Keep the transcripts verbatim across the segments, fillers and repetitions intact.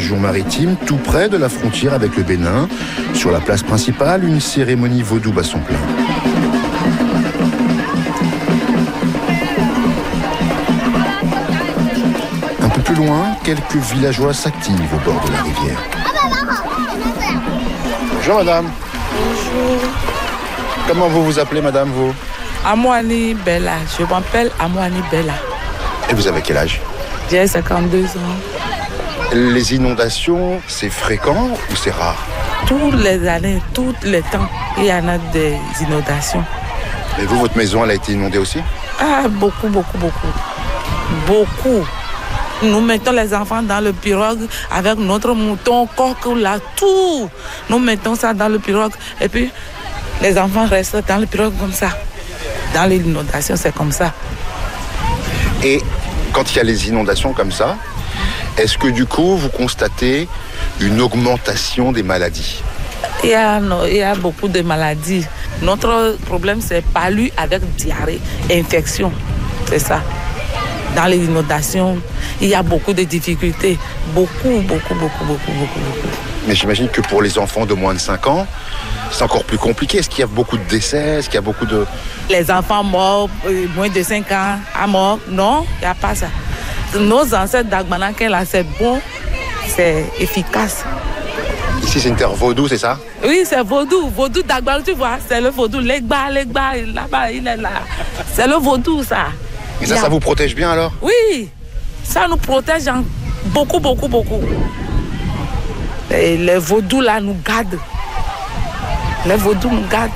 maritime, tout près de la frontière avec le Bénin. Sur la place principale, une cérémonie vaudou bat son plein. Un peu plus loin, quelques villageois s'activent au bord de la rivière. Bonjour madame. Bonjour. Comment vous vous appelez madame, vous? Amouani Bella. Je m'appelle Amouani Bella. Et vous avez quel âge? J'ai cinquante-deux ans. Les inondations, c'est fréquent ou c'est rare? Toutes les années, tous les temps, il y en a des inondations. Et vous, votre maison, elle a été inondée aussi? Ah, beaucoup, beaucoup, beaucoup. Beaucoup. Nous mettons les enfants dans le pirogue avec notre mouton, coq, là, tout. Nous mettons ça dans le pirogue et puis les enfants restent dans le pirogue comme ça. Dans les inondations, c'est comme ça. Et quand il y a les inondations comme ça, est-ce que du coup, vous constatez une augmentation des maladies? Il y a, il y a beaucoup de maladies. Notre problème, c'est palu avec diarrhée, infection. C'est ça. Dans les inondations, il y a beaucoup de difficultés. Beaucoup, beaucoup, beaucoup, beaucoup, beaucoup, beaucoup. Mais j'imagine que pour les enfants de moins de cinq ans, c'est encore plus compliqué. Est-ce qu'il y a beaucoup de décès? Est-ce qu'il y a beaucoup de... Les enfants morts, moins de cinq ans, à mort? Non, il n'y a pas ça. Nos ancêtres d'Agbananké, là, c'est bon, c'est efficace. Ici, c'est une terre vaudou, c'est ça? Oui, c'est vaudou. Vaudou d'Agban, tu vois, c'est le vaudou. Legba, Legba, là-bas, il est là. C'est le vaudou, ça. Et ça, ça vous protège bien alors? Oui, ça nous protège en beaucoup, beaucoup, beaucoup. Et les vaudous là nous gardent. Les vaudous nous gardent.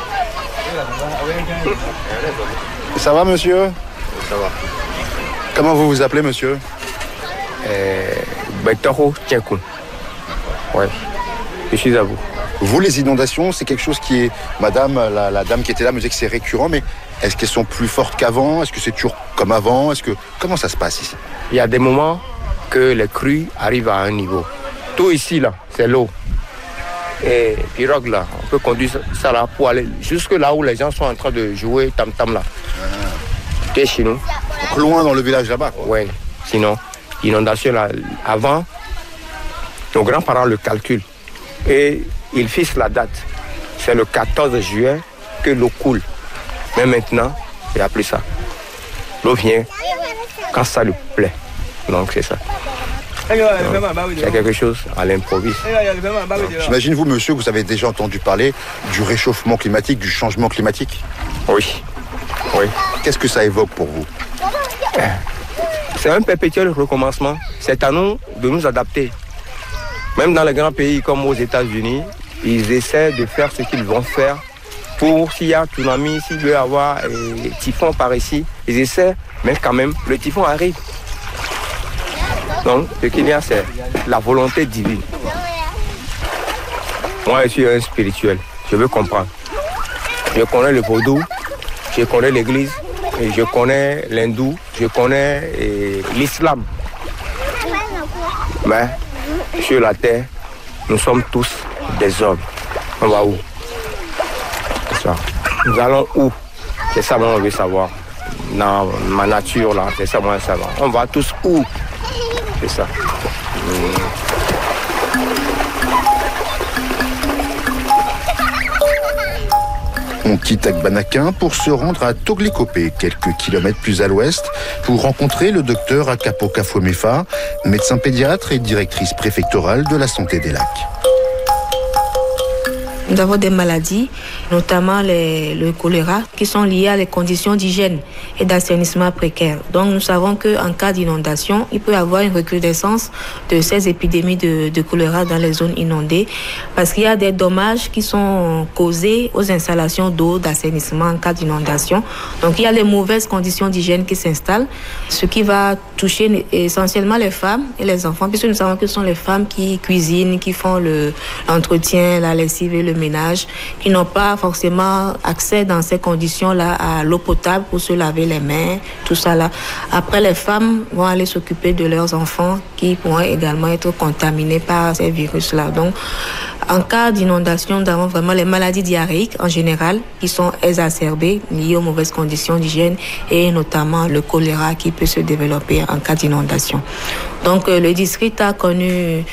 Ça va, monsieur? Ça va. Comment vous vous appelez, monsieur? Betoro Tchekou. Ouais, je suis à vous. Vous, les inondations, c'est quelque chose qui est... Madame, la, la dame qui était là me disait que c'est récurrent, mais est-ce qu'elles sont plus fortes qu'avant? Est-ce que c'est toujours comme avant? Est-ce que... Comment ça se passe ici? Il y a des moments que les crues arrivent à un niveau. Tout ici, là, c'est l'eau. Et pirogue, là, on peut conduire ça là pour aller jusque là où les gens sont en train de jouer tam-tam, là. Ah. C'est chez nous. Donc loin dans le village là-bas, quoi. Oui, sinon, inondation, là, avant, nos grands-parents le calculent. Et ils fixent la date. C'est le quatorze juin que l'eau coule. Mais maintenant, il n'y a plus ça. L'eau vient quand ça lui plaît. Donc c'est ça. Donc, il y a quelque chose à l'improviste. J'imagine, vous, monsieur, vous avez déjà entendu parler du réchauffement climatique, du changement climatique? Oui. Oui. Qu'est-ce que ça évoque pour vous? C'est un perpétuel recommencement. C'est à nous de nous adapter. Même dans les grands pays comme aux États-Unis, ils essaient de faire ce qu'ils vont faire pour, s'il y a tsunami, s'il veut y avoir eh, typhon par ici, ils essaient, mais quand même, le typhon arrive. Donc, ce qu'il y a, c'est la volonté divine. Moi, je suis un spirituel, je veux comprendre. Je connais le vaudou, je connais l'église, et je connais l'hindou, je connais eh, l'islam. Mais, sur la terre, nous sommes tous des hommes. On va où? C'est ça. Nous allons où? C'est ça moi on veut savoir. Dans ma nature là, c'est ça moi je veux savoir. On va tous où? C'est ça. On quitte Agbanakun pour se rendre à Toglikopé, quelques kilomètres plus à l'ouest, pour rencontrer le docteur Akapo Kafuemefa, médecin pédiatre et directrice préfectorale de la santé des lacs. Nous avons des maladies, notamment les, le choléra, qui sont liées à les conditions d'hygiène et d'assainissement précaires. Donc nous savons qu'en cas d'inondation, il peut y avoir une recrudescence de ces épidémies de, de choléra dans les zones inondées, parce qu'il y a des dommages qui sont causés aux installations d'eau, d'assainissement en cas d'inondation. Donc il y a les mauvaises conditions d'hygiène qui s'installent, ce qui va toucher essentiellement les femmes et les enfants, puisque nous savons que ce sont les femmes qui cuisinent, qui font le, l'entretien, la lessive et le ménage, qui n'ont pas forcément accès dans ces conditions-là à l'eau potable pour se laver les mains, tout ça là. Après, les femmes vont aller s'occuper de leurs enfants qui pourront également être contaminés par ces virus-là. Donc, en cas d'inondation, nous avons vraiment les maladies diarrhéiques en général qui sont exacerbées, liées aux mauvaises conditions d'hygiène et notamment le choléra qui peut se développer en cas d'inondation. Donc, le district a connu